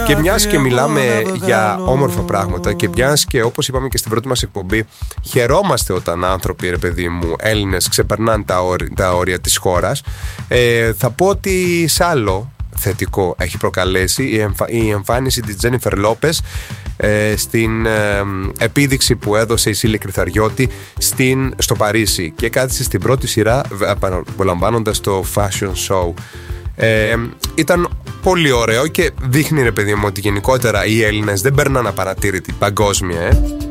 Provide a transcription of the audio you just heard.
Και μιας και μιλάμε για όμορφα πράγματα, και μιας και, όπως είπαμε και στην πρώτη μας εκπομπή, χαιρόμαστε όταν άνθρωποι, ρε παιδί μου, Έλληνες, ξεπερνάνε τα όρια της χώρας, θα πω ότι σ' άλλο θετικό έχει προκαλέσει η εμφάνιση της Τζένιφερ Λόπες στην επίδειξη που έδωσε η Σίλη Κρυθαριώτη στο Παρίσι, και κάθισε στην πρώτη σειρά απολαμβάνοντας το fashion show. Ήταν πολύ ωραίο και δείχνει, ρε παιδί μου, ότι γενικότερα οι Έλληνες δεν παίρνουν απαρατήρητοι παγκόσμια.